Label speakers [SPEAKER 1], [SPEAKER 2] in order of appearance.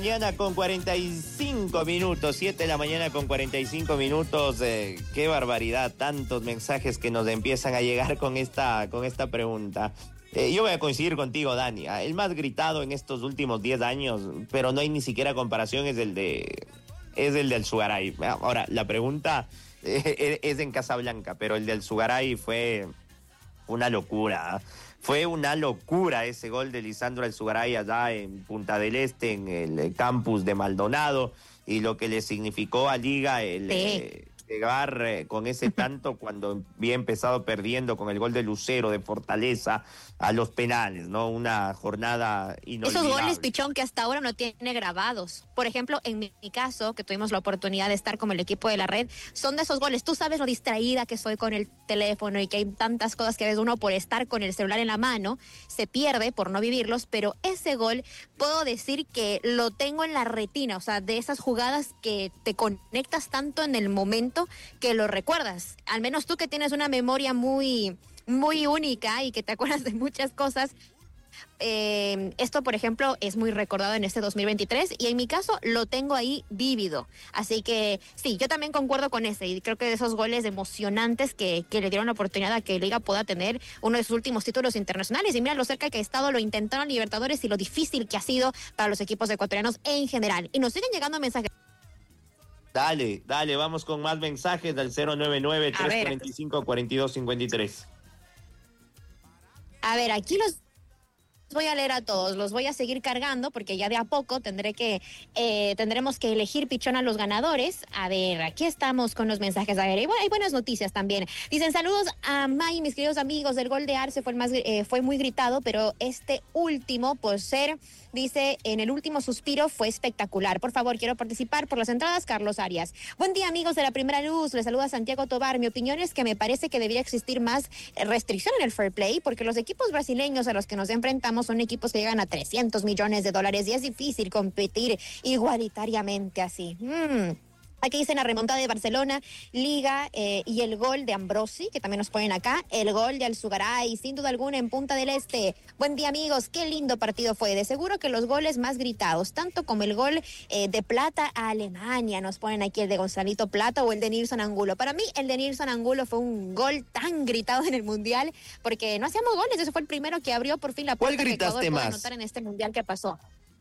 [SPEAKER 1] Mañana con 45 minutos, 7 de la mañana con 45 minutos, qué barbaridad, tantos mensajes que nos empiezan a llegar con esta pregunta. Yo voy a coincidir contigo, Dani, el más gritado en estos últimos 10 años, pero no hay ni siquiera comparación, es el del Sugaray. Ahora, la pregunta es en Casablanca, pero el del Sugaray fue una locura. Fue una locura ese gol de Lisandro Alzugaray allá en Punta del Este, en el campus de Maldonado, y lo que le significó a Liga el llegar con ese tanto cuando había empezado perdiendo con el gol de Lucero de Fortaleza a los penales, ¿no? Una jornada inolvidable.
[SPEAKER 2] Esos goles, Pichón, que hasta ahora no tiene grabados. Por ejemplo, en mi caso, que tuvimos la oportunidad de estar como el equipo de la red, son de esos goles. Tú sabes lo distraída que soy con el teléfono y que hay tantas cosas que ves uno por estar con el celular en la mano, se pierde por no vivirlos, pero ese gol puedo decir que lo tengo en la retina, o sea, de esas jugadas que te conectas tanto en el momento que lo recuerdas. Al menos tú que tienes una memoria muy única y que te acuerdas de muchas cosas. Esto, por ejemplo, es muy recordado en este 2023 y en mi caso lo tengo ahí vívido. Así que sí, yo también concuerdo con ese y creo que de esos goles emocionantes que le dieron la oportunidad a que Liga pueda tener uno de sus últimos títulos internacionales. Y mira lo cerca que ha estado, lo intentaron Libertadores y lo difícil que ha sido para los equipos ecuatorianos en general. Y nos siguen llegando mensajes.
[SPEAKER 1] Dale, vamos con más mensajes del 099-345-4253.
[SPEAKER 2] A ver, aquí los voy a leer a todos, los voy a seguir cargando porque ya de a poco tendremos que elegir, Pichón, a los ganadores. A ver, aquí estamos con los mensajes. A ver, hay buenas noticias también. Dicen, saludos a May, mis queridos amigos, el gol de Arce fue muy gritado, pero este último, por ser, dice, en el último suspiro fue espectacular. Por favor, quiero participar por las entradas, Carlos Arias. Buen día, amigos de La Primera Luz, les saluda Santiago Tobar. Mi opinión es que me parece que debería existir más restricción en el fair play, porque los equipos brasileños a los que nos enfrentamos son equipos que llegan a $300 millones y es difícil competir igualitariamente así. Aquí dicen la remontada de Barcelona, Liga y el gol de Ambrosi, que también nos ponen acá, el gol de Alzugaray, sin duda alguna en Punta del Este. Buen día, amigos, qué lindo partido fue. De seguro que los goles más gritados, tanto como el gol de Plata a Alemania, nos ponen aquí el de Gonzalito Plata o el de Nilson Angulo. Para mí, el de Nilson Angulo fue un gol tan gritado en el Mundial, porque no hacíamos goles, ese fue el primero que abrió por fin la puerta que Ecuador pudo anotar en este Mundial que pasó.